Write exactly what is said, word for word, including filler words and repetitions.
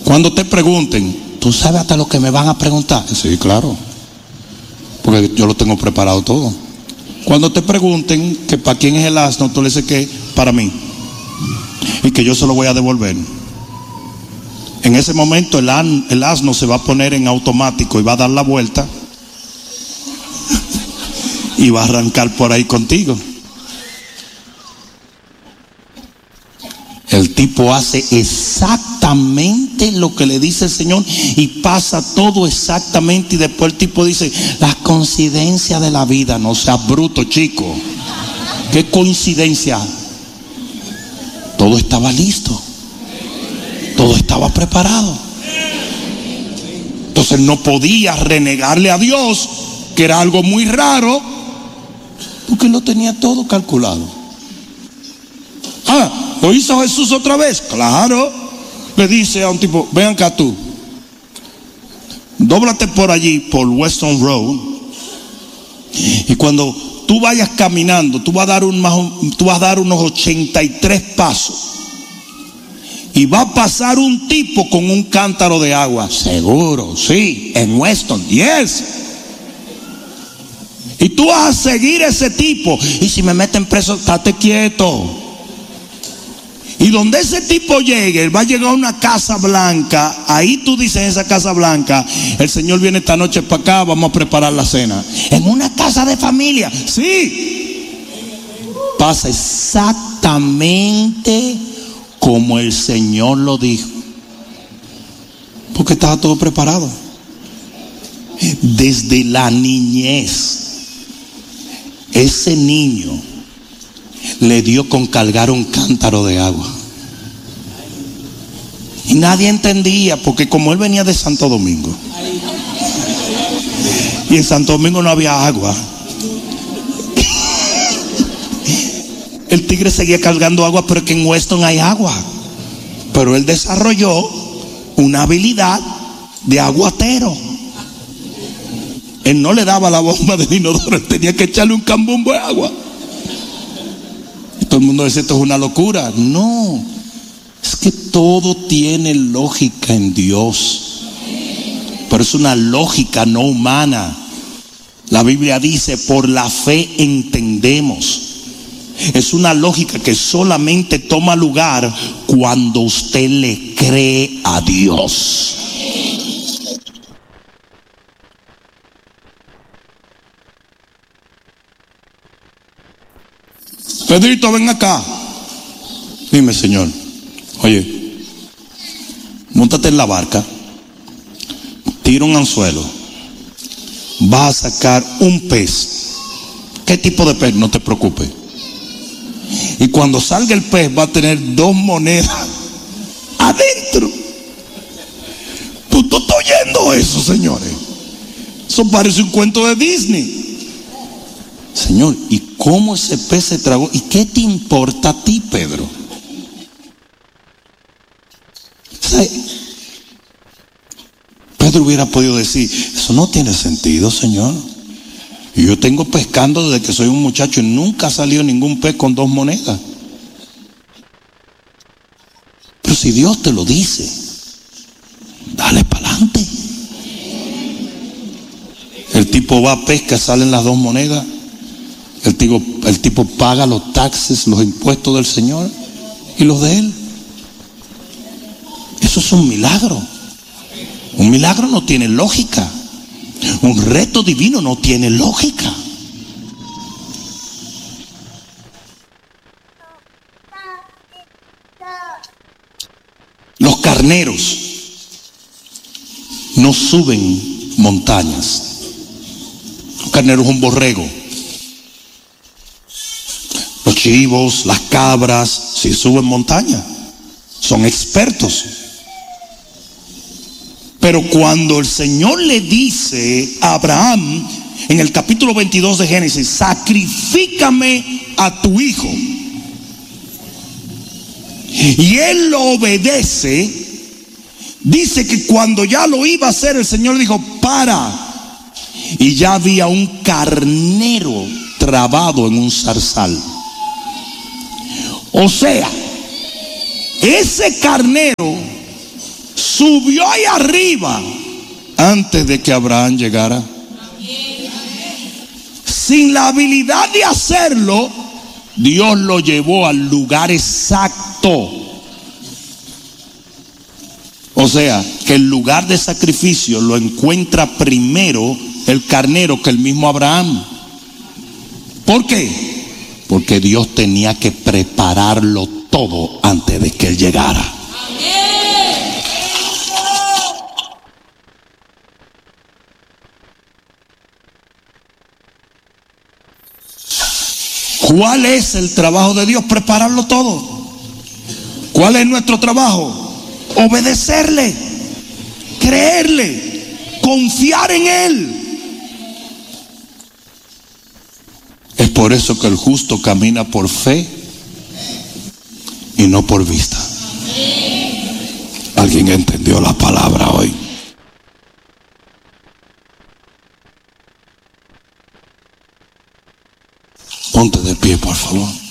Cuando te pregunten, ¿tú sabes hasta lo que me van a preguntar? Sí, claro, porque yo lo tengo preparado todo. Cuando te pregunten que para quién es el asno, tú le dices que para mí, y que yo se lo voy a devolver. En ese momento el, an, el asno se va a poner en automático y va a dar la vuelta y va a arrancar por ahí contigo. El tipo hace exactamente lo que le dice el Señor y pasa todo exactamente, y después el tipo dice, la coincidencia de la vida. No seas bruto, chico. ¿Qué coincidencia? Todo estaba listo, todo estaba preparado. Entonces no podía renegarle a Dios, que era algo muy raro, porque lo tenía todo calculado. Ah, ¿lo hizo Jesús otra vez? Claro. Le dice a un tipo, ven acá tú, dóblate por allí, por Weston Road, y cuando tú vayas caminando, tú vas a dar, un, tú vas a dar unos ochenta y tres pasos, y va a pasar un tipo con un cántaro de agua. Seguro, sí, en Weston, yes. Y tú vas a seguir ese tipo, y si me meten preso, estate quieto. Y donde ese tipo llegue, va a llegar a una casa blanca. Ahí tú dices, en esa casa blanca, el Señor viene esta noche para acá, vamos a preparar la cena. En una casa de familia, sí. Pasa exactamente como el Señor lo dijo, porque estaba todo preparado. Desde la niñez, ese niño le dio con cargar un cántaro de agua. Y nadie entendía, porque como él venía de Santo Domingo, y en Santo Domingo no había agua, el tigre seguía cargando agua, pero que en Weston hay agua. Pero él desarrolló una habilidad de aguatero. Él no le daba la bomba del inodoro, él tenía que echarle un cambumbo de agua. Todo el mundo dice, esto es una locura. No, es que todo tiene lógica en Dios, pero es una lógica no humana. La Biblia dice, por la fe entendemos. Es una lógica que solamente toma lugar cuando usted le cree a Dios. Pedrito, ven acá. Dime, Señor. Oye, móntate en la barca, tira un anzuelo, vas a sacar un pez. ¿Qué tipo de pez? No te preocupes. Y cuando salga el pez va a tener dos monedas adentro. ¿Tú, tú estás oyendo eso, señores? Eso parece un cuento de Disney. Señor, ¿y cómo ese pez se tragó? ¿Y qué te importa a ti, Pedro? ¿Sabe? Pedro hubiera podido decir, eso no tiene sentido, Señor. Y yo tengo pescando desde que soy un muchacho y nunca ha salido ningún pez con dos monedas. Pero si Dios te lo dice, dale para adelante. El tipo va a pesca, salen las dos monedas. El tipo, el tipo paga los taxes, los impuestos del Señor y los de él. Eso es un milagro. Un milagro no tiene lógica. Un reto divino no tiene lógica. Los carneros no suben montañas. Un carnero es un borrego. Los chivos, las cabras, sí suben montaña. Son expertos. Pero cuando el Señor le dice a Abraham en el capítulo veintidós de Génesis, sacrifícame a tu hijo, y él lo obedece, dice que cuando ya lo iba a hacer, el Señor dijo, para, y ya había un carnero trabado en un zarzal. O sea, ese carnero subió ahí arriba antes de que Abraham llegara. Sin la habilidad de hacerlo, Dios lo llevó al lugar exacto. O sea, que el lugar de sacrificio lo encuentra primero el carnero que el mismo Abraham. ¿Por qué? Porque Dios tenía que prepararlo todo antes de que él llegara. ¿Cuál es el trabajo de Dios? Prepararlo todo. ¿Cuál es nuestro trabajo? Obedecerle, creerle, confiar en Él. Es por eso que el justo camina por fe y no por vista. ¿Alguien entendió la palabra hoy? Ponte de pie, por favor.